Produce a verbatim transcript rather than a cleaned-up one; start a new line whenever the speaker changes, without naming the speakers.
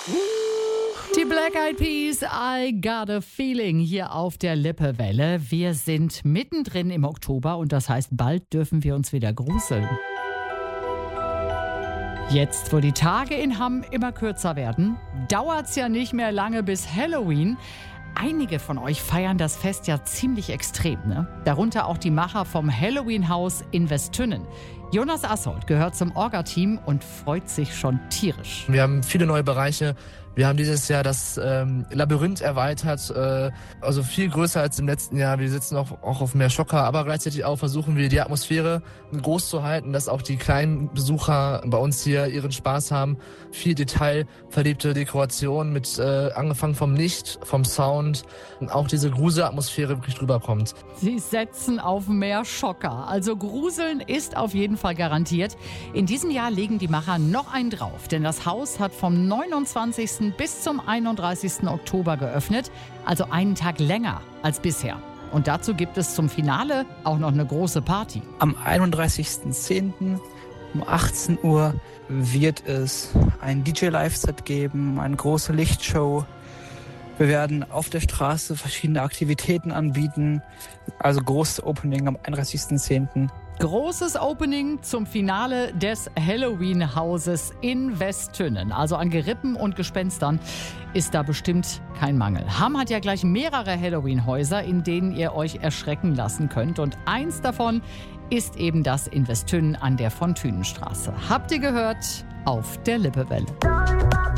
Die Black Eyed Peas, I Got a Feeling hier auf der Lippewelle. Wir sind mittendrin im Oktober und das heißt, bald dürfen wir uns wieder gruseln. Jetzt, wo die Tage in Hamm immer kürzer werden, dauert's ja nicht mehr lange bis Halloween. Einige von euch feiern das Fest ja ziemlich extrem, ne? Darunter auch die Macher vom Halloween-Haus in Westtünnen. Jonas Assold gehört zum Orga-Team und freut sich schon tierisch.
Wir haben viele neue Bereiche. Wir haben dieses Jahr das ähm, Labyrinth erweitert, äh, also viel größer als im letzten Jahr. Wir sitzen auch, auch auf mehr Schocker, aber gleichzeitig auch versuchen wir die Atmosphäre groß zu halten, dass auch die kleinen Besucher bei uns hier ihren Spaß haben. Viel detailverliebte Dekoration mit äh, angefangen vom Licht, vom Sound und auch diese Gruselatmosphäre wirklich drüber kommt.
Sie setzen auf mehr Schocker, also Gruseln ist auf jeden Fall garantiert. In diesem Jahr legen die Macher noch einen drauf, denn das Haus hat vom neunundzwanzigsten bis zum einunddreißigsten Oktober geöffnet, also einen Tag länger als bisher. Und dazu gibt es zum Finale auch noch eine große Party.
Am einunddreißigsten zehnten um achtzehn Uhr wird es ein D J-Live-Set geben, eine große Lichtshow. Wir werden auf der Straße verschiedene Aktivitäten anbieten, also großes Opening am einunddreißigsten zehnten
Großes Opening zum Finale des Halloween-Hauses in Westtünnen. Also an Gerippen und Gespenstern ist da bestimmt kein Mangel. Hamm hat ja gleich mehrere Halloween-Häuser, in denen ihr euch erschrecken lassen könnt. Und eins davon ist eben das in Westtünnen an der Von Thünenstraße. Habt ihr gehört? Auf der Lippewelle.